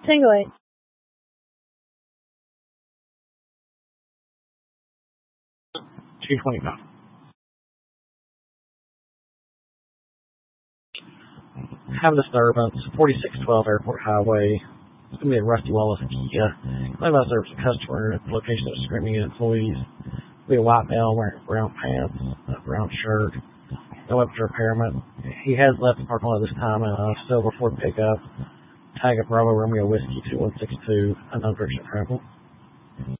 Tango 8. $2.25. Have a disturbance, 4612 Airport Highway. It's going to be a Rusty Wallace Kia. Claim about service a customer at the location of screaming at employees. It'll be a white male wearing brown pants, a brown shirt. No up to repairment. He has left the parking lot this time in a silver Ford pickup. Tag of Bravo Romeo Whiskey 2162, unknown direction of travel.